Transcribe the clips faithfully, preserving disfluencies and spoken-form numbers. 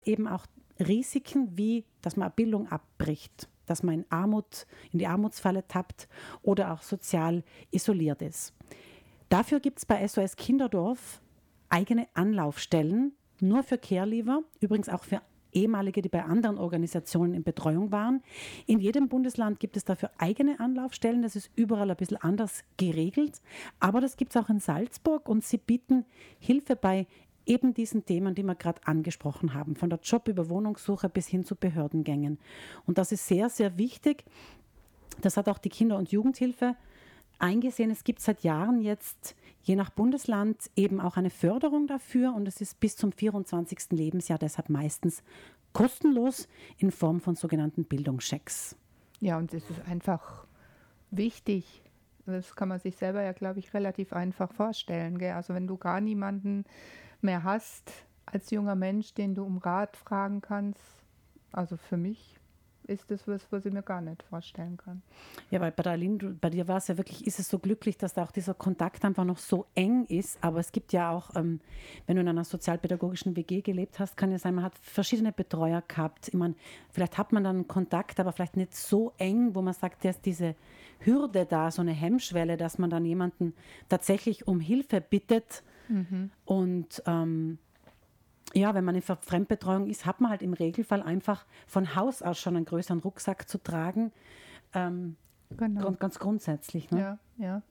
eben auch Risiken wie, dass man Bildung abbricht, dass man in Armut, in die Armutsfalle tappt oder auch sozial isoliert ist. Dafür gibt es bei S O S Kinderdorf eigene Anlaufstellen, nur für Care-Leaver, übrigens auch für ehemalige, die bei anderen Organisationen in Betreuung waren. In jedem Bundesland gibt es dafür eigene Anlaufstellen, das ist überall ein bisschen anders geregelt, aber das gibt es auch in Salzburg und sie bieten Hilfe bei eben diesen Themen, die wir gerade angesprochen haben, von der Job über Wohnungssuche bis hin zu Behördengängen. Und das ist sehr, sehr wichtig. Das hat auch die Kinder- und Jugendhilfe eingesehen. Es gibt seit Jahren jetzt, je nach Bundesland, eben auch eine Förderung dafür und es ist bis zum vierundzwanzigsten Lebensjahr deshalb meistens kostenlos in Form von sogenannten Bildungschecks. Ja, und es ist einfach wichtig. Das kann man sich selber ja, glaube ich, relativ einfach vorstellen. Gell? Also wenn du gar niemanden mehr hast als junger Mensch, den du um Rat fragen kannst, also für mich ist das was, was ich mir gar nicht vorstellen kann. Ja, weil bei der Aline, du, bei dir war es ja wirklich, ist es so glücklich, dass da auch dieser Kontakt einfach noch so eng ist, aber es gibt ja auch, ähm, wenn du in einer sozialpädagogischen W G gelebt hast, kann ja sein, man hat verschiedene Betreuer gehabt. Ich meine, vielleicht hat man dann einen Kontakt, aber vielleicht nicht so eng, wo man sagt, dass diese Hürde da, so eine Hemmschwelle, dass man dann jemanden tatsächlich um Hilfe bittet mhm. und ähm, ja, wenn man in Fremdbetreuung ist, hat man halt im Regelfall einfach von Haus aus schon einen größeren Rucksack zu tragen. Ähm, genau. Grund, ganz grundsätzlich. Ne? Ja, ja.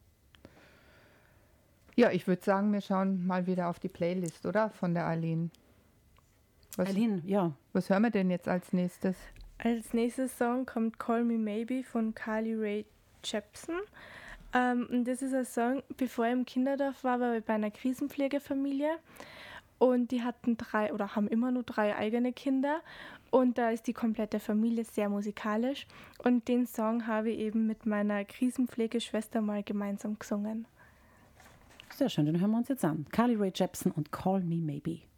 Ja, ich würde sagen, wir schauen mal wieder auf die Playlist, oder? Von der Aline. Was, Aline, ja. Was hören wir denn jetzt als nächstes? Als nächstes Song kommt Call Me Maybe von Carly Rae Jepsen. Ähm, und das ist ein Song, bevor ich im Kinderdorf war, war ich bei einer Krisenpflegefamilie. Und die hatten drei oder haben immer nur drei eigene Kinder. Und da ist die komplette Familie sehr musikalisch. Und den Song habe ich eben mit meiner Krisenpflegeschwester mal gemeinsam gesungen. Sehr schön, den hören wir uns jetzt an. Carly Rae Jepsen und Call Me Maybe.